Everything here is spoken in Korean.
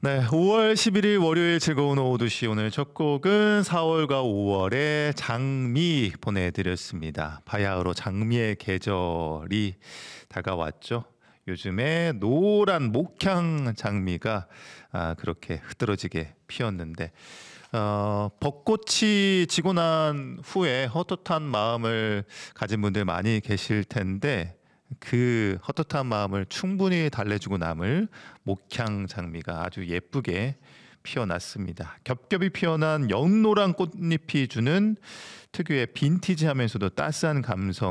네, 5월 11일 월요일 즐거운 오후 2시 오늘 첫 곡은 4월과 5월의 장미 보내드렸습니다. 바야흐로 장미의 계절이 다가왔죠. 요즘에 노란 목향 장미가 그렇게 흐드러지게 피었는데 벚꽃이 지고 난 후에 헛헛한 마음을 가진 분들 많이 계실 텐데 그 헛헛한 마음을 충분히 달래주고 남을 목향 장미가 아주 예쁘게 피어났습니다. 겹겹이 피어난 연노란 꽃잎이 주는 특유의 빈티지하면서도 따스한 감성